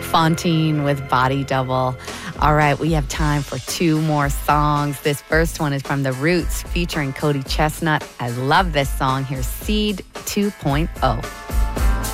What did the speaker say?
Fontaine with Body Double. All right, we have time for two more songs. This first one is from The Roots featuring Cody Chestnut. I love this song. Here's Seed 2.0.